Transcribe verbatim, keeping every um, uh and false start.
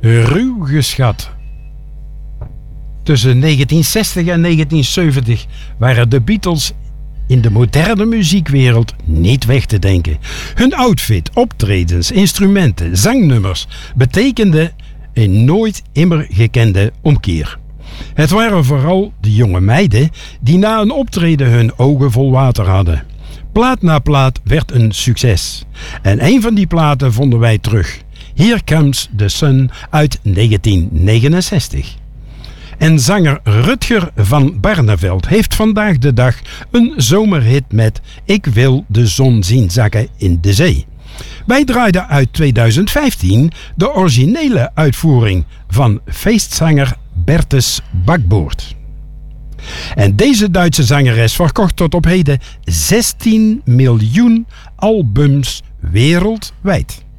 Ruw geschat. Tussen negentien zestig en negentien zeventig waren de Beatles in de moderne muziekwereld niet weg te denken. Hun outfit, optredens, instrumenten, zangnummers betekenden een nooit immer gekende omkeer. Het waren vooral de jonge meiden die na een optreden hun ogen vol water hadden. Plaat na plaat werd een succes. En een van die platen vonden wij terug. Here Comes the Sun uit negentien negenenzestig. En zanger Rutger van Barneveld heeft vandaag de dag een zomerhit met Ik wil de zon zien zakken in de zee. Wij draaiden uit tweeduizend vijftien de originele uitvoering van feestzanger Bertus Bakboord. En deze Duitse zangeres verkocht tot op heden zestien miljoen albums wereldwijd.